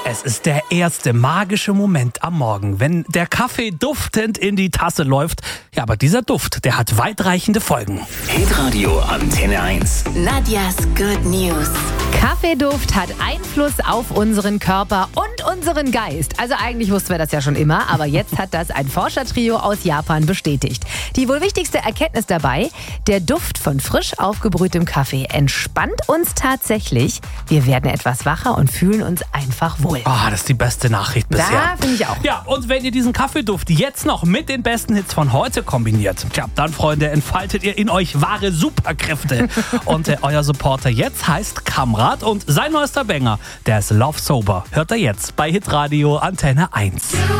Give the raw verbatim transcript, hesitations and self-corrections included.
Es ist der erste magische Moment am Morgen, wenn der Kaffee duftend in die Tasse läuft. Ja, aber dieser Duft, der hat weitreichende Folgen. Hitradio Antenne eins. Nadias Good News. Kaffeeduft hat Einfluss auf unseren Körper und unseren Geist. Also eigentlich wussten wir das ja schon immer, aber jetzt hat das ein Forschertrio aus Japan bestätigt. Die wohl wichtigste Erkenntnis dabei: Der Duft von frisch aufgebrühtem Kaffee entspannt uns tatsächlich. Wir werden etwas wacher und fühlen uns einfach wohl. Ah, das ist die beste Nachricht bisher. Da finde ich auch. Ja, und wenn ihr diesen Kaffeeduft jetzt noch mit den besten Hits von heute kombiniert, tja, dann, Freunde, entfaltet ihr in euch wahre Superkräfte. Und äh, euer Supporter jetzt heißt Kamrat und sein neuester Banger, der ist Love Sober. Hört er jetzt bei Hitradio Antenne eins.